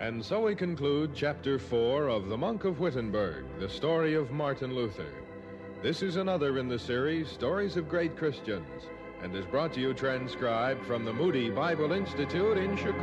And so we conclude Chapter 4 of The Monk of Wittenberg, the story of Martin Luther. This is another in the series, Stories of Great Christians, and is brought to you transcribed from the Moody Bible Institute in Chicago.